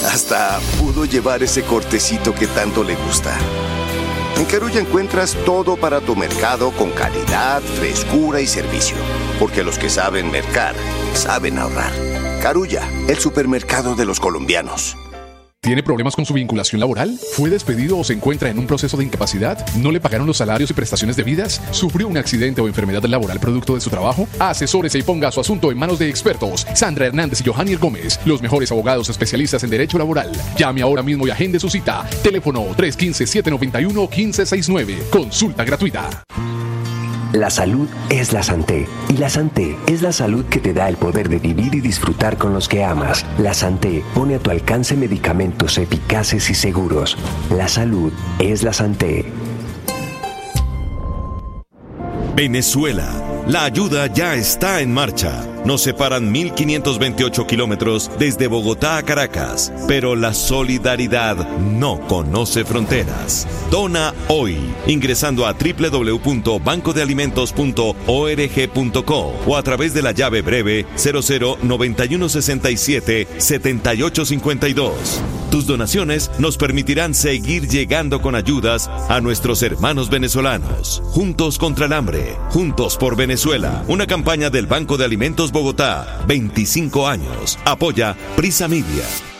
Hasta pudo llevar ese cortecito que tanto le gusta. En Carulla encuentras todo para tu mercado con calidad, frescura y servicio. Porque los que saben mercar, saben ahorrar. Carulla, el supermercado de los colombianos. ¿Tiene problemas con su vinculación laboral? ¿Fue despedido o se encuentra en un proceso de incapacidad? ¿No le pagaron los salarios y prestaciones debidas? ¿Sufrió un accidente o enfermedad laboral producto de su trabajo? Asesórese y ponga su asunto en manos de expertos. Sandra Hernández y Johannier Gómez, los mejores abogados especialistas en derecho laboral. Llame ahora mismo y agende su cita. Teléfono 315-791-1569. Consulta gratuita. La salud es la Santé. Y la Santé es la salud que te da el poder de vivir y disfrutar con los que amas. La Santé pone a tu alcance medicamentos eficaces y seguros. La salud es la Santé. Venezuela. La ayuda ya está en marcha. Nos separan 1.528 kilómetros desde Bogotá a Caracas, pero la solidaridad no conoce fronteras. Dona hoy, ingresando a www.bancodealimentos.org.co o a través de la llave breve 009167-7852. Tus donaciones nos permitirán seguir llegando con ayudas a nuestros hermanos venezolanos. Juntos contra el hambre, juntos por Venezuela. Una campaña del Banco de Alimentos Bogotá. 25 años. Apoya Prisa Media.